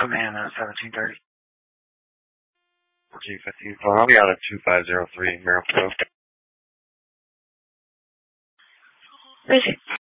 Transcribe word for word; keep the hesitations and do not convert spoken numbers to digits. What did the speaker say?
man, uh, seventeen thirty. G fifteen four, I'll be out at two five zero three, Miracle. Where's